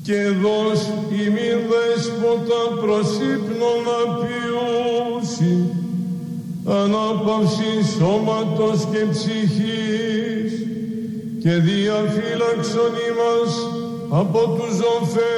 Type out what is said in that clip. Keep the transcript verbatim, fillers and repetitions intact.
και δώσ' ημί δέσποτα προς ύπνον απειούσι, ανάπαυση σώματος και ψυχής, και διαφύλαξον ημάς από τους ζωφέρους